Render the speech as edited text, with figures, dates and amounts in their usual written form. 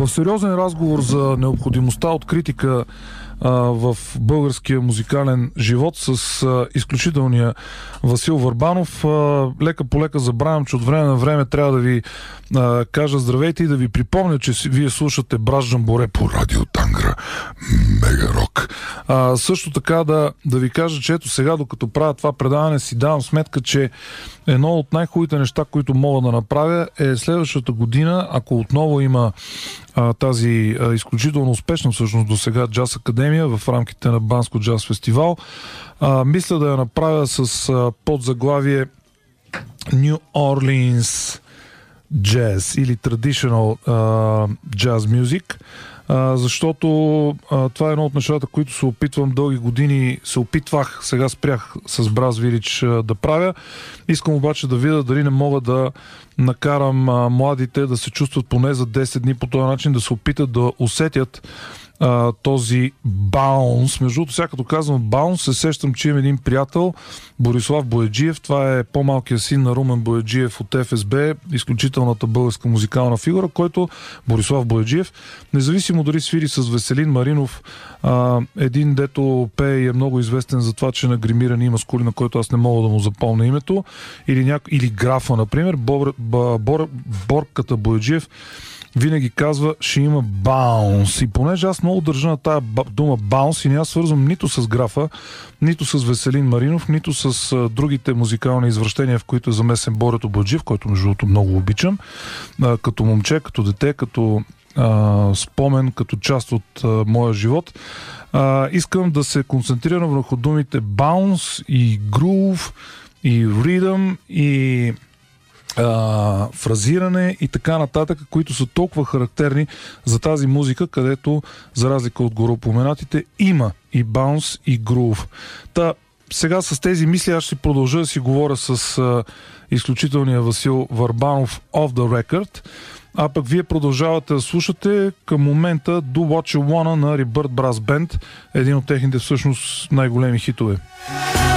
В сериозен разговор за необходимостта от критика в българския музикален живот с изключителния Васил Върбанов. Лека по лека забравям, че от време на време трябва да ви кажа здравейте и да ви припомня, че вие слушате Браш Джамборе по Радио Тангра Мега Рок. Също така да ви кажа, че ето сега, докато правя това предаване, си давам сметка, че едно от най-хубавите неща, които мога да направя, е следващата година, ако отново има тази изключително успешна всъщност до сега джаз академия в рамките на Банско джаз фестивал, мисля да я направя с подзаглавие New Orleans Jazz или Traditional Jazz Music, защото това е едно от нещата, които се опитвам дълги години, сега спрях с Браз Вилич да правя. Искам обаче да видя дали не мога да накарам младите да се чувстват поне за 10 дни по този начин, да се опитат да усетят този баунс. Между другото, сега като казвам баунс, се сещам, че имам един приятел, Борислав Бояджиев. Това е по-малкият син на Румен Бояджиев от ФСБ, изключителната българска музикална фигура, който Борислав Бояджиев, независимо дали свири с Веселин Маринов, един дето пее и е много известен за това, че на гримирани има скули, на който аз не мога да му запомня името, или графа, например, Борката Бояджиев винаги казва, ще има баунс. И понеже аз много държа на тая дума баунс и не аз свързвам нито с графа, нито с Веселин Маринов, нито с другите музикални извращения, в които е замесен Борето Бояджиев, който между другото много обичам, като момче, като дете, като спомен, като част от моя живот. Искам да се концентрирам върху думите баунс и грув и ридъм и фразиране и така нататък, които са толкова характерни за тази музика, където, за разлика от гореупоменатите, има и баунс, и грув. Сега с тези мисли аз ще продължа да си говоря с изключителния Васил Върбанов off the record, а пък вие продължавате да слушате към момента Do What You Wanna на Rebirth Brass Band, един от техните всъщност най-големи хитове.